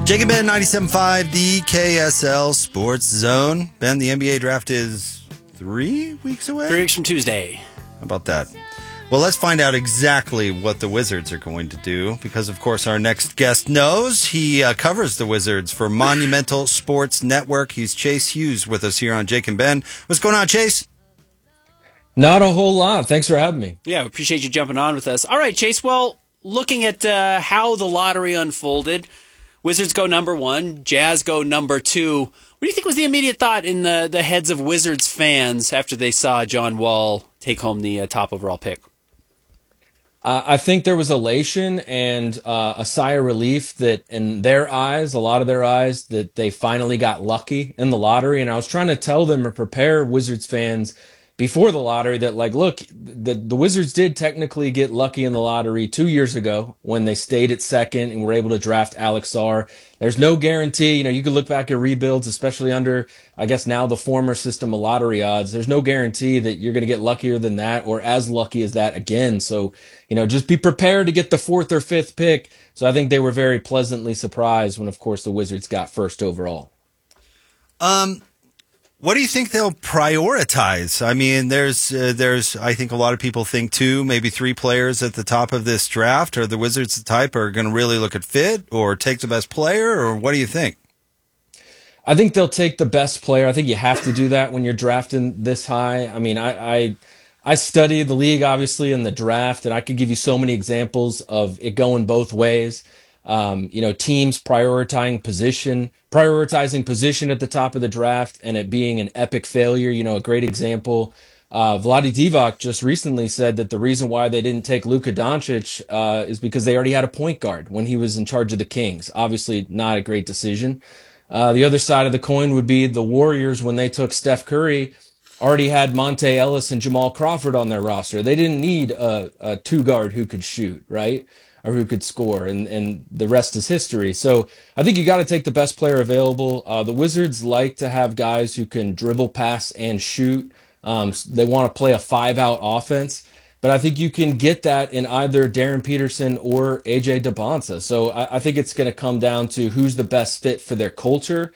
Jake and Ben, 97.5, the KSL Sports Zone. Ben, the NBA draft is 3 weeks away? 3 weeks from Tuesday. How about that? Well, let's find out exactly what the Wizards are going to do because, of course, our next guest knows. He covers the Wizards for Monumental Sports Network. He's Chase Hughes with us here on Jake and Ben. What's going on, Chase? Not a whole lot. Thanks for having me. Yeah, we appreciate you jumping on with us. All right, Chase, well, looking at how the lottery unfolded, Wizards go number 1, Jazz go number 2. What do you think was the immediate thought in the heads of Wizards fans after they saw John Wall take home the top overall pick? I think there was elation and a sigh of relief that in their eyes, a lot of their eyes, that they finally got lucky in the lottery. And I was trying to tell them or prepare Wizards fans before the lottery that, like, look, the Wizards did technically get lucky in the lottery 2 years ago when they stayed at second and were able to draft Alex Sarr. There's no guarantee. You could look back at rebuilds, especially under, I guess, now the former system of lottery odds. There's no guarantee that you're going to get luckier than that or as lucky as that again. So, just be prepared to get the 4th or 5th pick. So I think they were very pleasantly surprised when, of course, the Wizards got first overall. What do you think they'll prioritize? I mean, there's, I think a lot of people think 2, maybe 3 players at the top of this draft. Are the Wizards the type are going to really look at fit or take the best player, or what do you think? I think they'll take the best player. I think you have to do that when you're drafting this high. I mean, I study the league, obviously, in the draft, and I could give you so many examples of it going both ways. Teams prioritizing position at the top of the draft and it being an epic failure. A great example. Vlade Divac just recently said that the reason why they didn't take Luka Doncic is because they already had a point guard when he was in charge of the Kings. Obviously, not a great decision. The other side of the coin would be the Warriors when they took Steph Curry. Already had Monte Ellis and Jamal Crawford on their roster. They didn't need a 2-guard who could shoot, right? Or who could score, and the rest is history. So I think you got to take the best player available. The Wizards like to have guys who can dribble, pass, and shoot. They want to play a 5-out offense, but I think you can get that in either Darren Peterson or AJ DeBonsa. So I think it's going to come down to who's the best fit for their culture,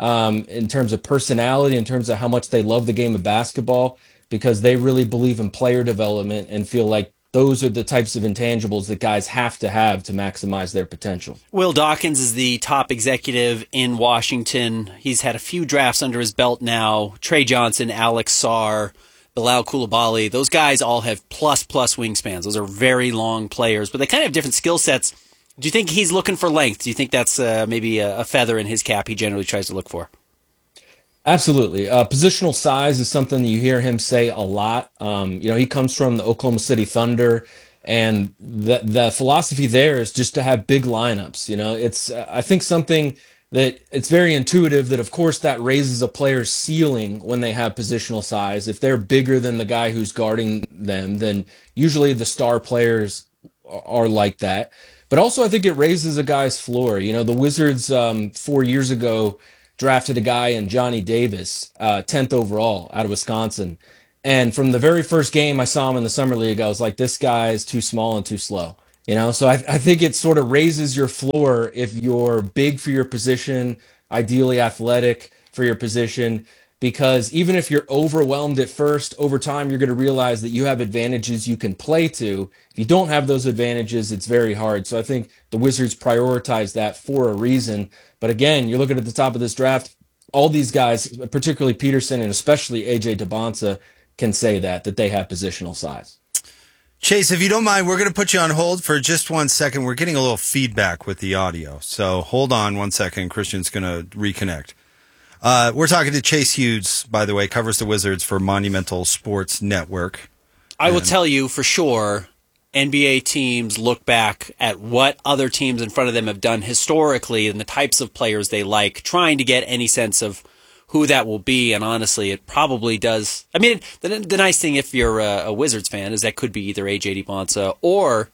in terms of personality, in terms of how much they love the game of basketball, because they really believe in player development and feel like those are the types of intangibles that guys have to maximize their potential. Will Dawkins is the top executive in Washington. He's had a few drafts under his belt now. Trey Johnson, Alex Sarr, Bilal Coulibaly. Those guys all have plus wingspans. Those are very long players, but they kind of have different skill sets. Do you think he's looking for length? Do you think that's maybe a feather in his cap he generally tries to look for? Absolutely. Positional size is something that you hear him say a lot. He comes from the Oklahoma City Thunder, and the philosophy there is just to have big lineups. It's I think something that it's very intuitive that, of course, that raises a player's ceiling when they have positional size. If they're bigger than the guy who's guarding them, then usually the star players are like that. But also I think it raises a guy's floor. The Wizards 4 years ago drafted a guy in Johnny Davis, 10th overall out of Wisconsin. And from the very first game I saw him in the summer league, I was like, this guy is too small and too slow. So I think it sort of raises your floor if you're big for your position, ideally athletic for your position, because even if you're overwhelmed at first, over time, you're going to realize that you have advantages you can play to. If you don't have those advantages, it's very hard. So I think the Wizards prioritize that for a reason. But again, you're looking at the top of this draft, all these guys, particularly Peterson and especially AJ DeBonsa, can say that they have positional size. Chase, if you don't mind, we're going to put you on hold for just 1 second. We're getting a little feedback with the audio. So hold on 1 second. Christian's going to reconnect. We're talking to Chase Hughes, by the way, covers the Wizards for Monumental Sports Network. I will tell you for sure, NBA teams look back at what other teams in front of them have done historically and the types of players they like, trying to get any sense of who that will be. And honestly, it probably does. I mean, the nice thing if you're a Wizards fan is that could be either AJ DeBonsa or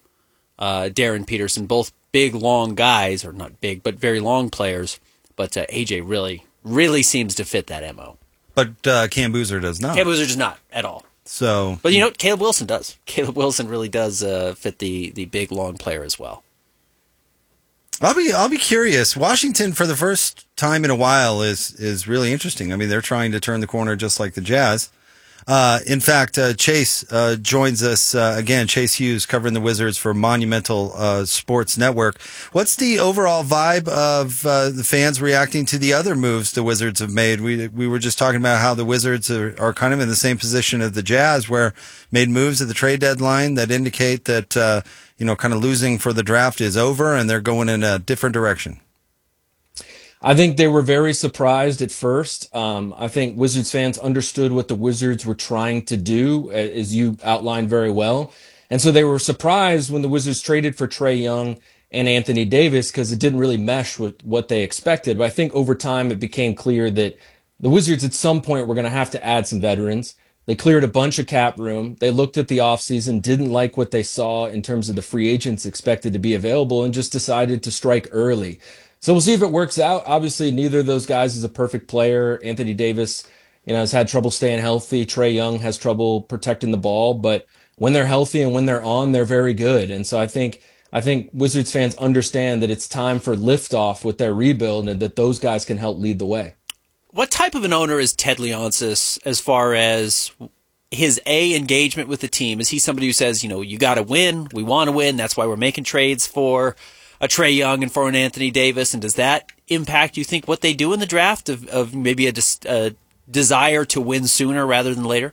Darren Peterson, both big, long guys, or not big, but very long players. But AJ really seems to fit that MO. But Cam Boozer does not. Cam Boozer does not at all. So, but Caleb Wilson does. Caleb Wilson really does fit the big, long player as well. I'll be curious. Washington, for the first time in a while, is really interesting. I mean, they're trying to turn the corner just like the Jazz. In fact, Chase joins us again. Chase Hughes covering the Wizards for Monumental Sports Network. What's the overall vibe of the fans reacting to the other moves the Wizards have made? We were just talking about how the Wizards are kind of in the same position as the Jazz, where made moves at the trade deadline that indicate that kind of losing for the draft is over and they're going in a different direction. I think they were very surprised at first. I think Wizards fans understood what the Wizards were trying to do, as you outlined very well. And so they were surprised when the Wizards traded for Trae Young and Anthony Davis because it didn't really mesh with what they expected. But I think over time it became clear that the Wizards at some point were going to have to add some veterans. They cleared a bunch of cap room. They looked at the offseason, didn't like what they saw in terms of the free agents expected to be available, and just decided to strike early. So we'll see if it works out. Obviously, neither of those guys is a perfect player. Anthony Davis, has had trouble staying healthy. Trae Young has trouble protecting the ball, but when they're healthy and when they're on, they're very good. And so I think Wizards fans understand that it's time for liftoff with their rebuild and that those guys can help lead the way. What type of an owner is Ted Leonsis as far as his engagement with the team? Is he somebody who says, you got to win, we want to win, that's why we're making trades for a Trae Young and for an Anthony Davis? And does that impact, you think, what they do in the draft of maybe a desire to win sooner rather than later?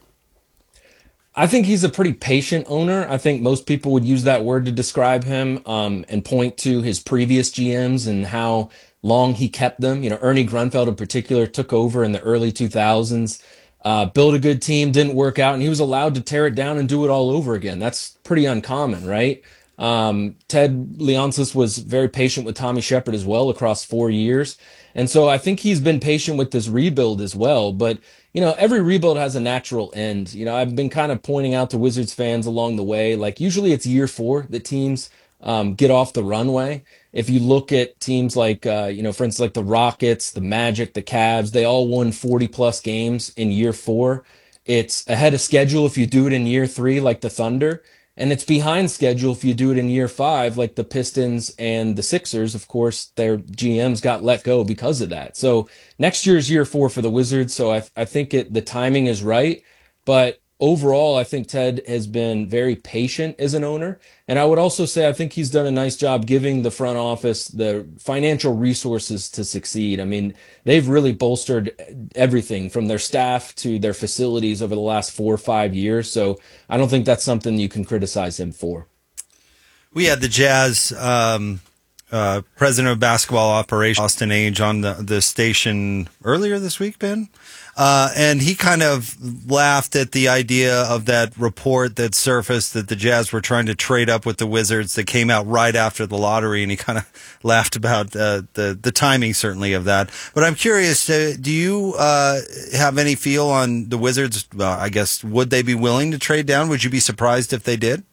I think he's a pretty patient owner. I think most people would use that word to describe him, and point to his previous GMs and how long he kept them. Ernie Grunfeld in particular took over in the early 2000s, built a good team, didn't work out, and he was allowed to tear it down and do it all over again. That's pretty uncommon, right? Ted Leonsis was very patient with Tommy Shepard as well across 4 years. And so I think he's been patient with this rebuild as well. But, every rebuild has a natural end. I've been kind of pointing out to Wizards fans along the way, like usually it's year 4 that teams get off the runway. If you look at teams like, for instance, like the Rockets, the Magic, the Cavs, they all won 40 plus games in year 4. It's ahead of schedule if you do it in year 3, like the Thunder. And it's behind schedule if you do it in year 5, like the Pistons and the Sixers. Of course, their GMs got let go because of that. So next year is year 4 for the Wizards. So I think the timing is right. But overall, I think Ted has been very patient as an owner. And I would also say I think he's done a nice job giving the front office the financial resources to succeed. I mean, they've really bolstered everything from their staff to their facilities over the last 4 or 5 years. So I don't think that's something you can criticize him for. We had the Jazz president of basketball operations, Austin Ainge, on the station earlier this week, Ben. And he kind of laughed at the idea of that report that surfaced that the Jazz were trying to trade up with the Wizards that came out right after the lottery. And he kind of laughed about the timing, certainly, of that. But I'm curious, do you have any feel on the Wizards? I guess, would they be willing to trade down? Would you be surprised if they did?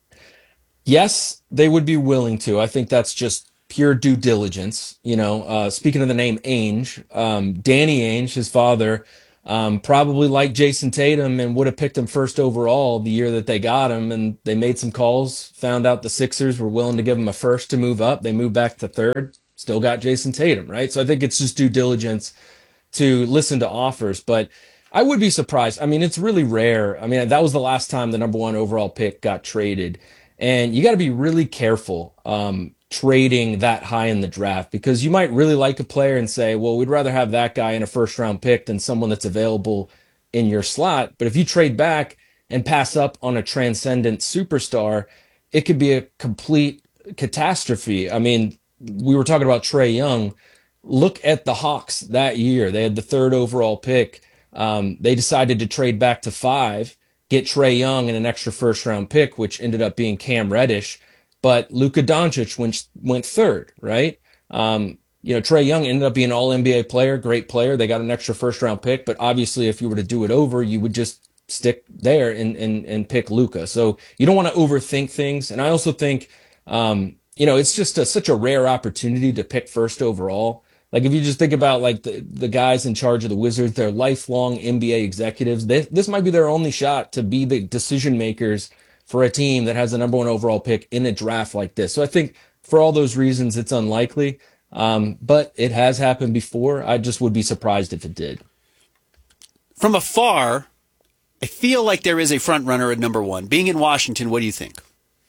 Yes, they would be willing to. I think that's just pure due diligence. Speaking of the name Ainge, Danny Ainge, his father, probably liked Jason Tatum and would have picked him first overall the year that they got him. And they made some calls, found out the Sixers were willing to give him a first to move up. They moved back to third, still got Jason Tatum, right? So I think it's just due diligence to listen to offers. But I would be surprised. I mean, it's really rare. I mean, that was the last time the number 1 overall pick got traded. And you got to be really careful trading that high in the draft, because you might really like a player and say, well, we'd rather have that guy in a first round pick than someone that's available in your slot. But if you trade back and pass up on a transcendent superstar, it could be a complete catastrophe. I mean, we were talking about Trae Young. Look at the Hawks that year. They had the 3rd overall pick. They decided to trade back to 5, get Trae Young and an extra first round pick, which ended up being Cam Reddish. But Luka Doncic went 3rd, right? Trae Young ended up being an all-NBA player, great player. They got an extra first-round pick, but obviously if you were to do it over, you would just stick there and pick Luka. So you don't want to overthink things. And I also think, it's just such a rare opportunity to pick first overall. Like if you just think about like the guys in charge of the Wizards, they're lifelong NBA executives. This might be their only shot to be the decision makers for a team that has the number 1 overall pick in a draft like this. So I think for all those reasons, it's unlikely. But it has happened before. I just would be surprised if it did. From afar, I feel like there is a front runner at number one. Being in Washington, what do you think?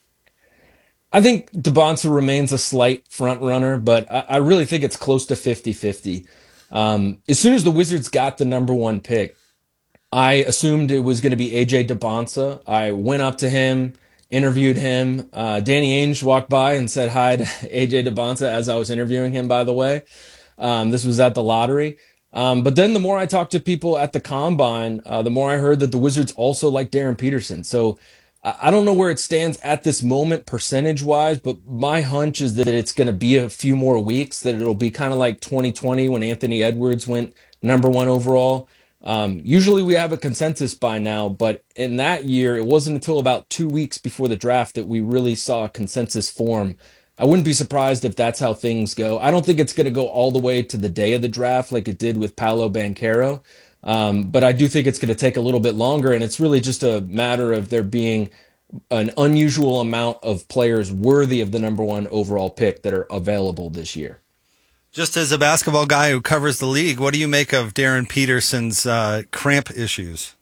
I think Devonta remains a slight front runner, but I really think it's close to 50-50. As soon as the Wizards got the number one pick, I assumed it was going to be AJ Debonsa. I went up to him, interviewed him. Danny Ainge walked by and said hi to AJ Debonsa as I was interviewing him, by the way. This was at the lottery. But then the more I talked to people at the combine, the more I heard that the Wizards also like Darren Peterson. So I don't know where it stands at this moment percentage wise, but my hunch is that it's going to be a few more weeks, that it'll be kind of like 2020 when Anthony Edwards went number one overall. Usually we have a consensus by now, but in that year, it wasn't until about 2 weeks before the draft that we really saw a consensus form. I wouldn't be surprised if that's how things go. I don't think it's going to go all the way to the day of the draft like it did with Paolo Banchero. But I do think it's going to take a little bit longer, and it's really just a matter of there being an unusual amount of players worthy of the number one overall pick that are available this year. Just as a basketball guy who covers the league, what do you make of Darren Peterson's cramp issues?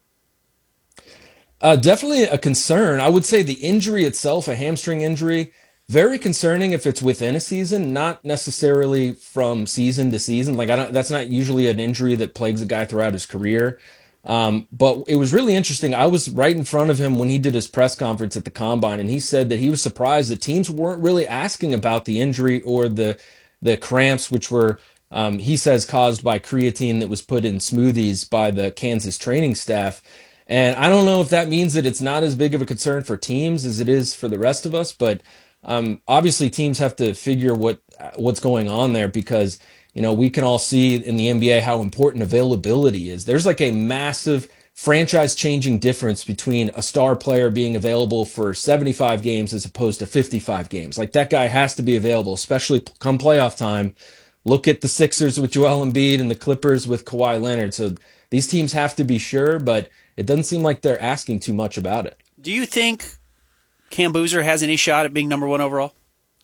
Definitely a concern. I would say the injury itself, a hamstring injury, very concerning if it's within a season, not necessarily from season to season. Like that's not usually an injury that plagues a guy throughout his career. But it was really interesting. I was right in front of him when he did his press conference at the combine, and he said that he was surprised that teams weren't really asking about the injury or the cramps, which were, he says, caused by creatine that was put in smoothies by the Kansas training staff. And I don't know if that means that it's not as big of a concern for teams as it is for the rest of us, but obviously teams have to figure what's going on there, because we can all see in the NBA how important availability is. There's like a massive franchise-changing difference between a star player being available for 75 games as opposed to 55 games. Like, that guy has to be available, especially come playoff time. Look at the Sixers with Joel Embiid and the Clippers with Kawhi Leonard. So these teams have to be sure, but it doesn't seem like they're asking too much about it. Do you think Cam Boozer has any shot at being number one overall?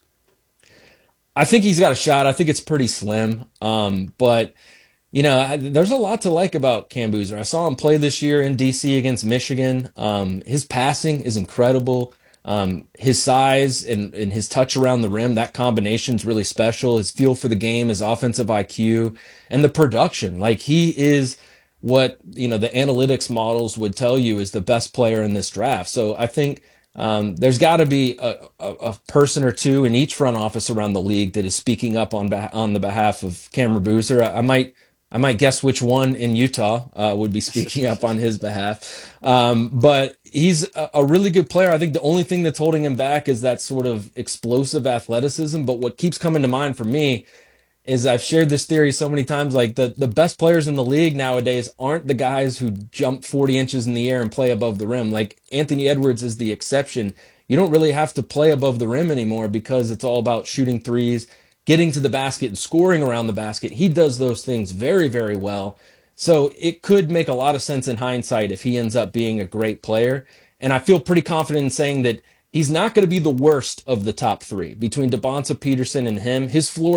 I think he's got a shot. I think it's pretty slim. But there's a lot to like about Cam Boozer. I saw him play this year in DC against Michigan. His passing is incredible. His size and his touch around the rim, that combination is really special. His feel for the game, his offensive IQ, and the production. Like, he is what, the analytics models would tell you is the best player in this draft. So I think there's got to be a person or two in each front office around the league that is speaking up on the behalf of Cameron Boozer. I might guess which one in Utah would be speaking up on his behalf. But he's a really good player. I think the only thing that's holding him back is that sort of explosive athleticism. But what keeps coming to mind for me is, I've shared this theory so many times, like the best players in the league nowadays aren't the guys who jump 40 inches in the air and play above the rim. Like, Anthony Edwards is the exception. You don't really have to play above the rim anymore because it's all about shooting threes, getting to the basket and scoring around the basket. He does those things very, very well. So it could make a lot of sense in hindsight if he ends up being a great player. And I feel pretty confident in saying that he's not going to be the worst of the top three. Between Devonta, Peterson, and him, his floor